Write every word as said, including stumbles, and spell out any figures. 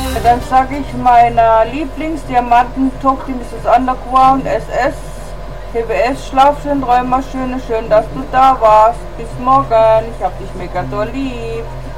Dann sage ich meiner Lieblingsdiamantentochter Misses Underground S S, T W S, schlaf schön, träum mal schön, schön, dass du da warst. Bis morgen, ich hab dich mega doll lieb.